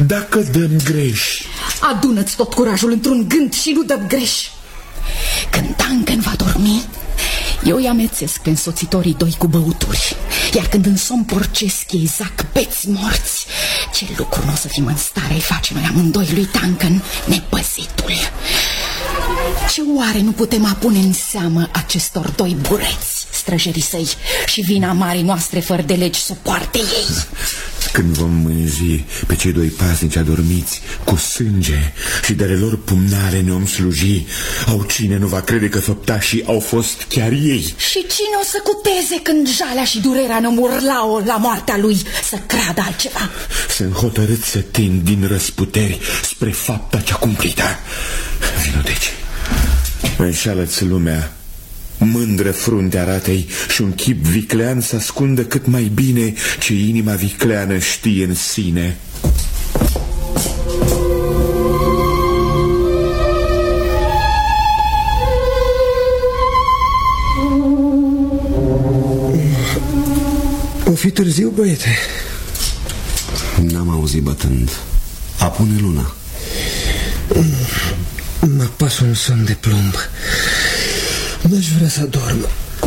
Dacă dăm greș? Adună-ți tot curajul într-un gând și nu dăm greș. Când Duncan va dormi, eu îi amețesc pe însoțitorii doi cu băuturi, iar când în somn porcesc ei zac beți morți. Ce lucru nu o să fim în stare îi face noi amândoi lui Duncan, nepăzitul. Ce oare nu putem apune în seamă acestor doi bureți, străjerii săi, și vina marii noastre fără de legi să poarte ei? Când vom mânji pe cei doi pasnici adormiți cu sânge și de ale lor pumnale ne-om sluji, au cine nu va crede că făptașii au fost chiar ei? Și cine o să cuteze când jalea și durerea ne urlau la moartea lui să creadă altceva? Sunt hotărât să tind din răsputeri spre fapta cea cumplită. Vino deci, înșală-ți lumea, mândră fruntea ratei și un chip viclean să ascundă cât mai bine ce inima vicleană știe în sine. O fi târziu, băiete? N-am auzit bătând. Apune luna. Mă pas un somn de plumb. N-aș vrea să dorm.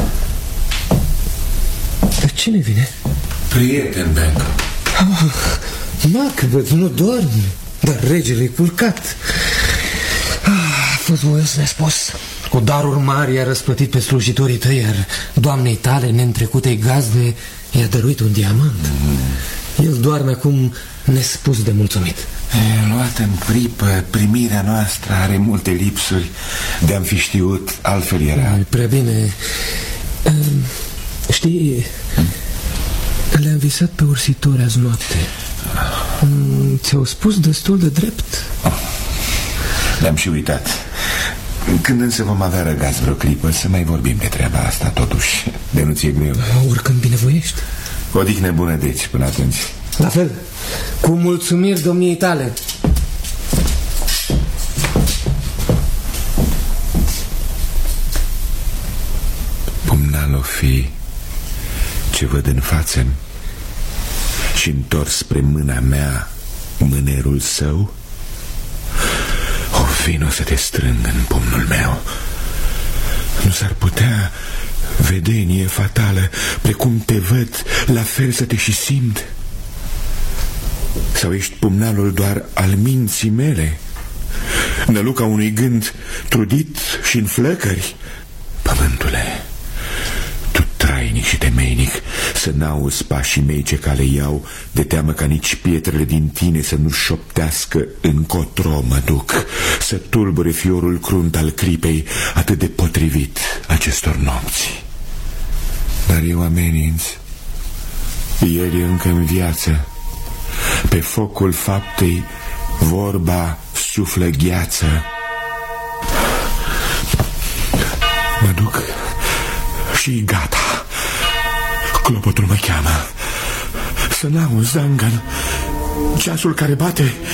Dar cine vine? Prieten, Benga. Macbeth, nu dormi. Dar regele e culcat. A fost voios nespus. Cu daruri mari i-a răsplătit pe slujitorii tăi, iar doamnei tale, neîntrecutei gazde, i-a dăruit un diamant. El doarme acum nespus de mulțumit. Luat în pripă, primirea noastră are multe lipsuri. De-am fi știut, altfel era. Prea bine. Știi, le-am visat pe ursitori azi noapte. Ți-au spus destul de drept. Le-am și uitat. Când însă vom avea răgaz vreo clipă, să mai vorbim de treaba asta, totuși. De nu ți-e greu? Oricând binevoiești. Odihnă bună, deci, până atunci. La fel, cu mulțumiri domniei tale. Pumnal o fi ce văd în față și întors spre mâna mea mânerul său. O fi n-o să te strâng în pumnul meu. Nu s-ar putea vedenie fatală, precum te văd, la fel să te și simt? Sau ești pumnalul doar al minții mele, năluca unui gând trudit și în flăcări? Pământule, tu trainic și temeinic, să n-auzi pașii mei ce cale iau, de teamă ca nici pietrele din tine să nu șoptească încotro mă duc, să tulbure fiorul crunt al clipei atât de potrivit acestor nopți. Dar eu ameninț, el e încă în viață. Pe focul faptei vorba suflă gheață. Mă duc și gata. Clopotul mă cheamă. Să n-auzi, Duncan, ceasul care bate